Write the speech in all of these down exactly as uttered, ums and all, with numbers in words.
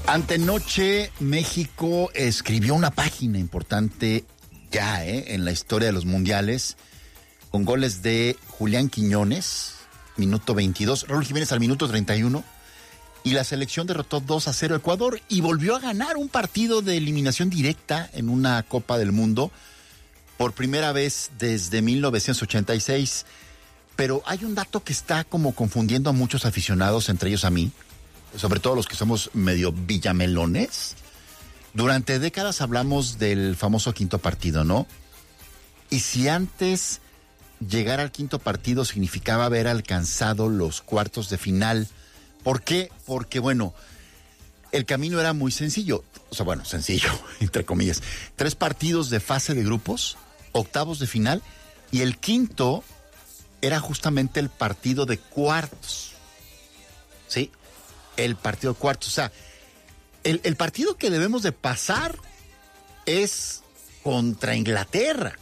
Antenoche, México escribió una página importante ya ¿eh? en la historia de los mundiales, con goles de Julián Quiñones, minuto veintidós, Raúl Jiménez al minuto treinta y uno, y la selección derrotó dos a cero a Ecuador y volvió a ganar un partido de eliminación directa en una Copa del Mundo por primera vez desde mil novecientos ochenta y seis. Pero hay un dato que está como confundiendo a muchos aficionados, entre ellos a mí, sobre todo los que somos medio villamelones. Durante décadas hablamos del famoso quinto partido, ¿no? Y si antes llegar al quinto partido significaba haber alcanzado los cuartos de final, ¿por qué? Porque, bueno, el camino era muy sencillo. O sea, bueno, sencillo, entre comillas. Tres partidos de fase de grupos, octavos de final, y el quinto era justamente el partido de cuartos. ¿Sí? El partido de cuartos. O sea, el, el partido que debemos de pasar es contra Inglaterra.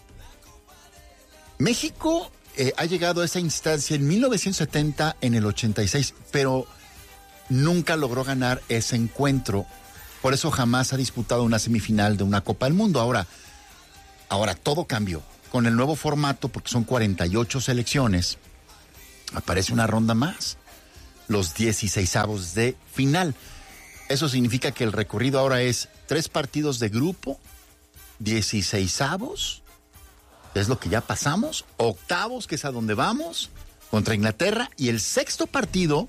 México eh, ha llegado a esa instancia en mil novecientos setenta, en el ochenta y seis, pero nunca logró ganar ese encuentro. Por eso jamás ha disputado una semifinal de una Copa del Mundo. Ahora, ahora todo cambió. Con el nuevo formato, porque son cuarenta y ocho selecciones, aparece una ronda más, los dieciseisavos de final. Eso significa que el recorrido ahora es tres partidos de grupo, dieciseisavos, es lo que ya pasamos, octavos, que es a donde vamos, contra Inglaterra, y el sexto partido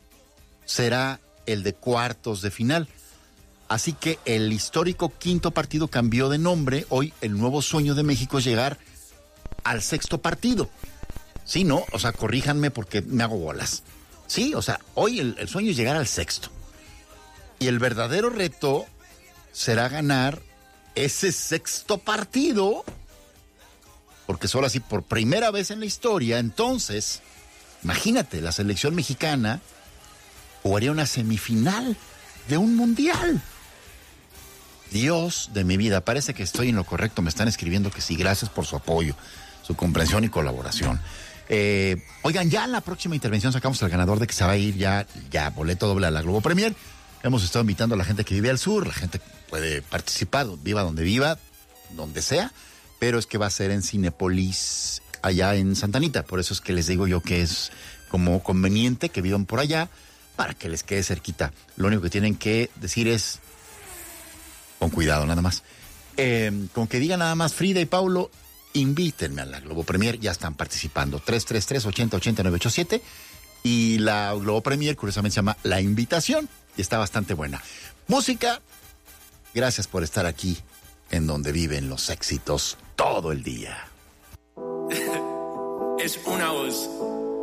será el de cuartos de final. Así que el histórico quinto partido cambió de nombre. Hoy el nuevo sueño de México es llegar al sexto partido. Sí, ¿no? O sea, corríjanme porque me hago bolas. Sí, o sea, hoy el, el sueño es llegar al sexto. Y el verdadero reto será ganar ese sexto partido, porque solo así, por primera vez en la historia, entonces, imagínate, la selección mexicana jugaría una semifinal de un mundial. Dios de mi vida, parece que estoy en lo correcto. Me están escribiendo que sí, gracias por su apoyo, su comprensión y colaboración. Eh, oigan, ya en la próxima intervención sacamos al ganador de que se va a ir ya, ya boleto doble a la Globo Premier. Hemos estado invitando a la gente que vive al sur, la gente que puede participar, viva donde viva, donde sea, pero es que va a ser en Cinépolis, allá en Santa Anita. Por eso es que les digo yo que es como conveniente que vivan por allá, para que les quede cerquita. Lo único que tienen que decir es, con cuidado nada más, eh, con que digan nada más Frida y Paulo, invítenme a la Globo Premier, ya están participando. tres tres tres, ochenta, ochenta, nueve ocho siete, y la Globo Premier curiosamente se llama La Invitación, y está bastante buena. Música, gracias por estar aquí, en donde viven los éxitos todo el día. Es una voz.